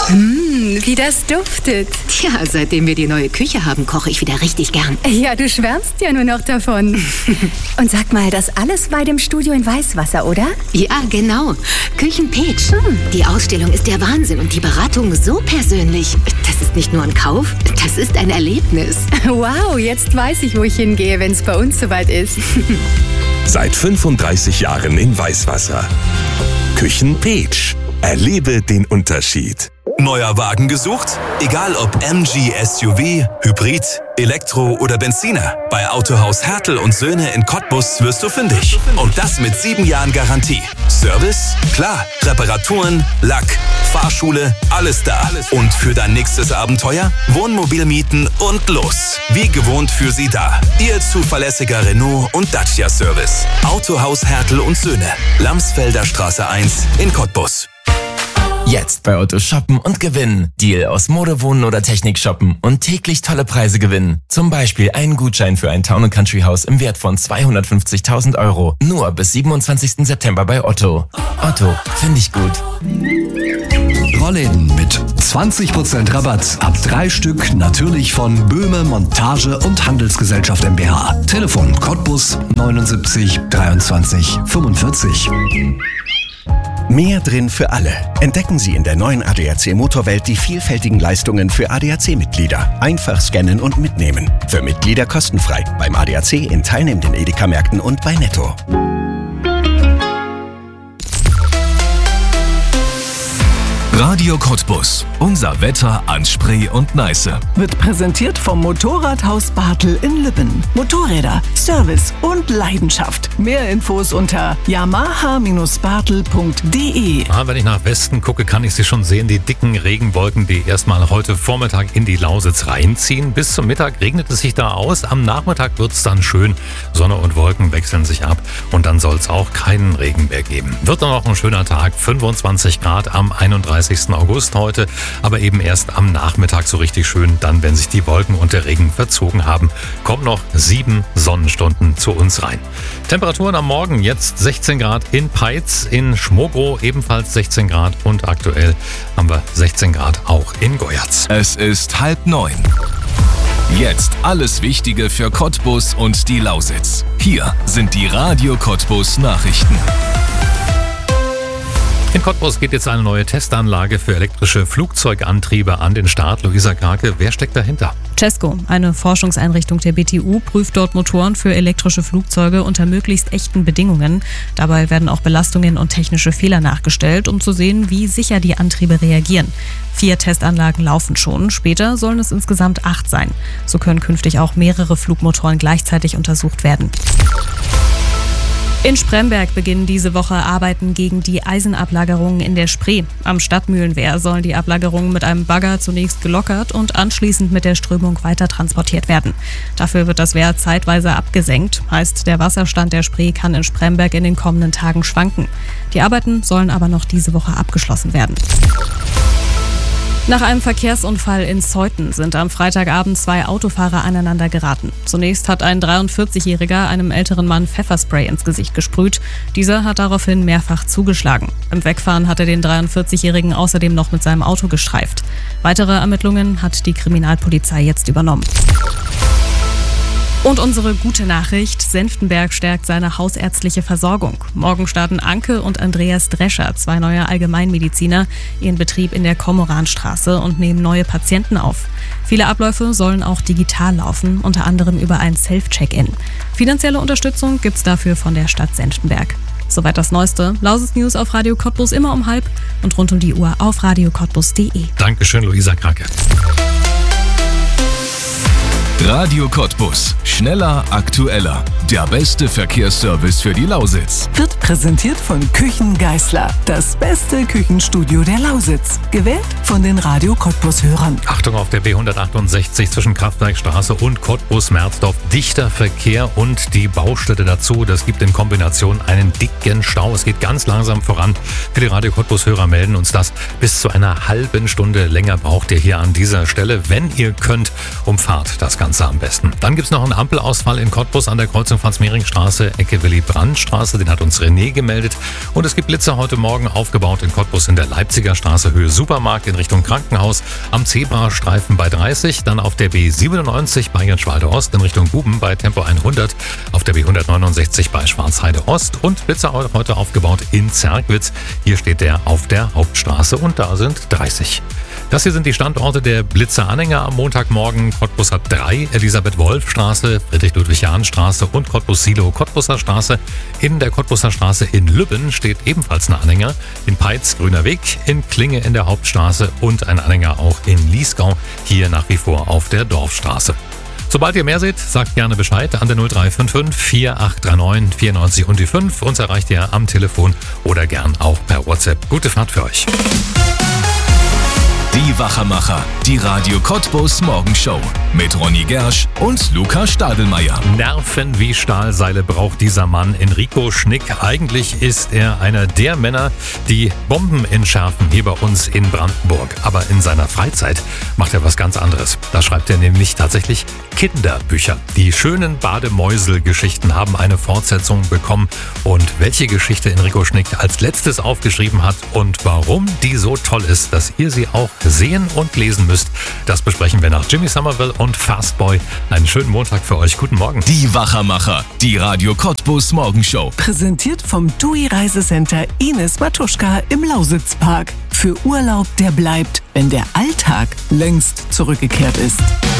Wie das duftet. Tja, seitdem wir die neue Küche haben, koche ich wieder richtig gern. Ja, du schwärmst ja nur noch davon. Und sag mal, das alles bei dem Studio in Weißwasser, oder? Ja, genau. Küchen-Peach. Die Ausstellung ist der Wahnsinn und die Beratung so persönlich. Das ist nicht nur ein Kauf, das ist ein Erlebnis. Wow, jetzt weiß ich, wo ich hingehe, wenn es bei uns soweit ist. Seit 35 Jahren in Weißwasser. Küchen-Peach. Erlebe den Unterschied. Neuer Wagen gesucht? Egal ob MG, SUV, Hybrid, Elektro oder Benziner. Bei Autohaus Hertel und Söhne in Cottbus wirst du fündig. Und das mit 7 Jahren Garantie. Service? Klar. Reparaturen, Lack, Fahrschule, alles da. Und für dein nächstes Abenteuer? Wohnmobil mieten und los. Wie gewohnt für Sie da. Ihr zuverlässiger Renault und Dacia Service. Autohaus Hertel und Söhne. Lamsfelder Straße 1 in Cottbus. Jetzt bei Otto shoppen und gewinnen. Deal aus Mode, Wohnen oder Technik shoppen und täglich tolle Preise gewinnen. Zum Beispiel einen Gutschein für ein Town & Country Haus im Wert von 250.000 €. Nur bis 27. September bei Otto. Otto, finde ich gut. Rollläden mit 20% Rabatt. Ab 3 Stück natürlich von Böhme Montage und Handelsgesellschaft mbH. Telefon Cottbus 79 23 45. Mehr drin für alle. Entdecken Sie in der neuen ADAC Motorwelt die vielfältigen Leistungen für ADAC-Mitglieder. Einfach scannen und mitnehmen. Für Mitglieder kostenfrei. Beim ADAC in teilnehmenden Edeka-Märkten und bei Netto. Radio Cottbus. Unser Wetter an Spree und Neiße. Wird präsentiert vom Motorradhaus Bartel in Lübben. Motorräder, Service und Leidenschaft. Mehr Infos unter yamaha-bartel.de. Wenn ich nach Westen gucke, kann ich sie schon sehen. Die dicken Regenwolken, die erstmal heute Vormittag in die Lausitz reinziehen. Bis zum Mittag regnet es sich da aus. Am Nachmittag wird es dann schön. Sonne und Wolken wechseln sich ab. Und dann soll es auch keinen Regen mehr geben. Wird dann auch ein schöner Tag. 25 Grad am 31. August heute, aber eben erst am Nachmittag so richtig schön, dann, wenn sich die Wolken und der Regen verzogen haben, kommen noch 7 Sonnenstunden zu uns rein. Temperaturen am Morgen jetzt 16 Grad in Peitz, in Schmogrow ebenfalls 16 Grad und aktuell haben wir 16 Grad auch in Goyatz. Es ist 8:30. Jetzt alles Wichtige für Cottbus und die Lausitz. Hier sind die Radio Cottbus Nachrichten. In Cottbus geht jetzt eine neue Testanlage für elektrische Flugzeugantriebe an den Start. Luisa Krake, wer steckt dahinter? CESCO, eine Forschungseinrichtung der BTU, prüft dort Motoren für elektrische Flugzeuge unter möglichst echten Bedingungen. Dabei werden auch Belastungen und technische Fehler nachgestellt, um zu sehen, wie sicher die Antriebe reagieren. 4 Testanlagen laufen schon, später sollen es insgesamt 8 sein. So können künftig auch mehrere Flugmotoren gleichzeitig untersucht werden. In Spremberg beginnen diese Woche Arbeiten gegen die Eisenablagerungen in der Spree. Am Stadtmühlenwehr sollen die Ablagerungen mit einem Bagger zunächst gelockert und anschließend mit der Strömung weiter transportiert werden. Dafür wird das Wehr zeitweise abgesenkt. Heißt, der Wasserstand der Spree kann in Spremberg in den kommenden Tagen schwanken. Die Arbeiten sollen aber noch diese Woche abgeschlossen werden. Nach einem Verkehrsunfall in Zeuthen sind am Freitagabend 2 Autofahrer aneinander geraten. Zunächst hat ein 43-Jähriger einem älteren Mann Pfefferspray ins Gesicht gesprüht. Dieser hat daraufhin mehrfach zugeschlagen. Im Wegfahren hat er den 43-Jährigen außerdem noch mit seinem Auto gestreift. Weitere Ermittlungen hat die Kriminalpolizei jetzt übernommen. Und unsere gute Nachricht, Senftenberg stärkt seine hausärztliche Versorgung. Morgen starten Anke und Andreas Drescher, 2 neue Allgemeinmediziner, ihren Betrieb in der Kormoranstraße und nehmen neue Patienten auf. Viele Abläufe sollen auch digital laufen, unter anderem über ein Self-Check-In. Finanzielle Unterstützung gibt's dafür von der Stadt Senftenberg. Soweit das Neueste. Lausitz News auf Radio Cottbus immer um 12 und rund um die Uhr auf radiocottbus.de. Dankeschön, Luisa Krake. Radio Cottbus. Schneller, aktueller. Der beste Verkehrsservice für die Lausitz. Wird präsentiert von Küchen Geißler. Das beste Küchenstudio der Lausitz. Gewählt von den Radio Cottbus-Hörern. Achtung auf der B168 zwischen Kraftwerkstraße und Cottbus-Merzdorf. Dichter Verkehr und die Baustelle dazu. Das gibt in Kombination einen dicken Stau. Es geht ganz langsam voran. Viele Radio Cottbus-Hörer melden uns das. Bis zu einer halben Stunde länger braucht ihr hier an dieser Stelle. Wenn ihr könnt, umfahrt das Ganze. Ganze am besten. Dann gibt es noch einen Ampelausfall in Cottbus an der Kreuzung Franz-Mehring-Straße, Ecke Willy-Brandt-Straße. Den hat uns René gemeldet. Und es gibt Blitzer heute Morgen aufgebaut in Cottbus in der Leipziger Straße, Höhe Supermarkt in Richtung Krankenhaus, am Zebrastreifen bei 30, dann auf der B97 bei Jönschwalde Ost in Richtung Guben bei Tempo 100, auf der B169 bei Schwarzheide Ost und Blitzer heute aufgebaut in Zerkwitz. Hier steht der auf der Hauptstraße und da sind 30. Das hier sind die Standorte der Blitzer-Anhänger am Montagmorgen. Cottbus hat 3, Elisabeth-Wolf-Straße, Friedrich-Ludwig-Jahn-Straße und Cottbus-Silo-Cottbuser Straße. In der Cottbuser Straße in Lübben steht ebenfalls ein Anhänger. In Peitz Grüner Weg, in Klinge in der Hauptstraße und ein Anhänger auch in Liesgau, hier nach wie vor auf der Dorfstraße. Sobald ihr mehr seht, sagt gerne Bescheid an der 0355 4839 94 und die 5. Uns erreicht ihr am Telefon oder gern auch per WhatsApp. Gute Fahrt für euch. Die Wachermacher, die Radio Cottbus Morgenshow mit Ronny Gersch und Lukas Stadelmeier. Nerven wie Stahlseile braucht dieser Mann, Enrico Schnick. Eigentlich ist er einer der Männer, die Bomben entschärfen hier bei uns in Brandenburg. Aber in seiner Freizeit macht er was ganz anderes. Da schreibt er nämlich tatsächlich Kinderbücher. Die schönen Bademäusel-Geschichten haben eine Fortsetzung bekommen. Und welche Geschichte Enrico Schnick als letztes aufgeschrieben hat und warum die so toll ist, dass ihr sie auch sehen und lesen müsst, das besprechen wir nach Jimmy Somerville und Fastboy. Einen schönen Montag für euch. Guten Morgen. Die Wachermacher, die Radio Cottbus Morgenshow. Präsentiert vom TUI Reisecenter Ines Matuschka im Lausitzpark. Für Urlaub, der bleibt, wenn der Alltag längst zurückgekehrt ist.